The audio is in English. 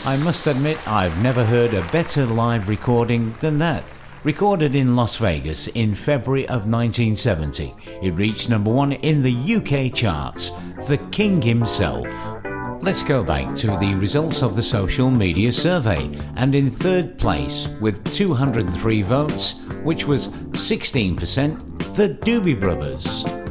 I must admit I've never heard a better live recording than that. Recorded in Las Vegas in February of 1970, it reached number 1 in the UK charts, The King himself. Let's go back to the results of the social media survey, and in third place with 203 votes, which was 16%, the Doobie Brothers.